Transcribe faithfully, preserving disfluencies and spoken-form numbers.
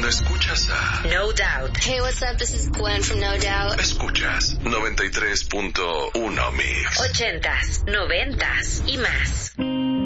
cuando escuchas a No Doubt. Hey, what's up? This is Gwen from No Doubt. Escuchas noventa y tres punto uno Mix. Ochentas, noventas y más.